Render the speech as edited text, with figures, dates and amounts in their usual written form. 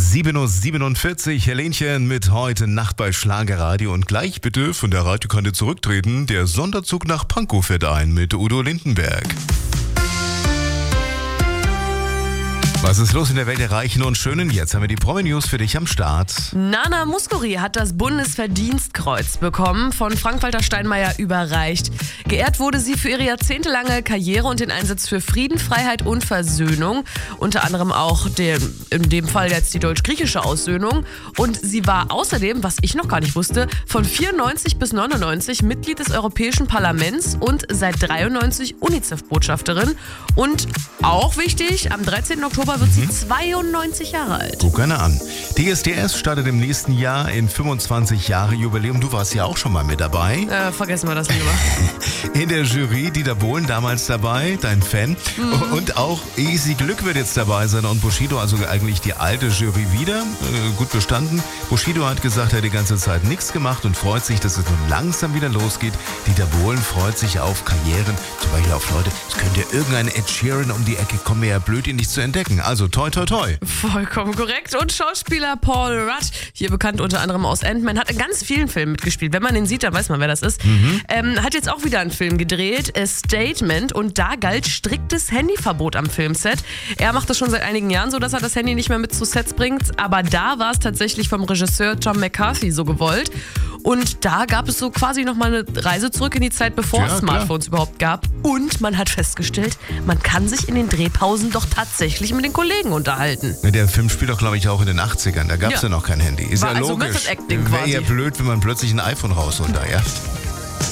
7:47 Uhr, Helenchen mit heute Nacht bei Schlagerradio und gleich bitte von der Radiokante zurücktreten. Der Sonderzug nach Pankow fährt ein mit Udo Lindenberg. Was ist los in der Welt der Reichen und Schönen? Jetzt haben wir die Promi-News für dich am Start. Nana Mouskouri hat das Bundesverdienstkreuz bekommen, von Frank-Walter Steinmeier überreicht. Geehrt wurde sie für ihre jahrzehntelange Karriere und den Einsatz für Frieden, Freiheit und Versöhnung. Unter anderem auch in dem Fall jetzt die deutsch-griechische Aussöhnung. Und sie war außerdem, was ich noch gar nicht wusste, von 94 bis 99 Mitglied des Europäischen Parlaments und seit 93 UNICEF-Botschafterin. Und auch wichtig, am 13. Oktober wird sie 92 Jahre alt. Guck einer an. DSDS startet im nächsten Jahr in 25 Jahre Jubiläum. Du warst ja auch schon mal mit dabei. Vergessen wir das lieber. In der Jury Dieter Bohlen damals dabei, dein Fan. Und auch Easy Glück wird jetzt dabei sein und Bushido, also eigentlich die alte Jury wieder. Gut bestanden. Bushido hat gesagt, er hat die ganze Zeit nichts gemacht und freut sich, dass es nun langsam wieder losgeht. Dieter Bohlen freut sich auf Karrieren, zum Beispiel auf Leute. Es könnte ja irgendein Ed Sheeran um die Ecke kommen, wäre ja blöd, ihn nicht zu entdecken. Also toi toi toi. Vollkommen korrekt. Und Schauspieler Paul Rudd, hier bekannt unter anderem aus Ant-Man, hat in ganz vielen Filmen mitgespielt. Wenn man den sieht, dann weiß man, wer das ist. Hat jetzt auch wieder einen Film gedreht, A Statement, und da galt striktes Handyverbot am Filmset. Er macht das schon seit einigen Jahren so, dass er das Handy nicht mehr mit zu Sets bringt, aber da war es tatsächlich vom Regisseur Tom McCarthy so gewollt. Und da gab es so quasi nochmal eine Reise zurück in die Zeit, bevor es Smartphones überhaupt gab. Und man hat festgestellt, man kann sich in den Drehpausen doch tatsächlich mit den Kollegen unterhalten. Der Film spielt doch, glaube ich, auch in den 80ern. Da gab es ja noch kein Handy. Ist war ja also logisch. Method Acting Wäre quasi. ja blöd, wenn man plötzlich ein iPhone rausholt da, ja.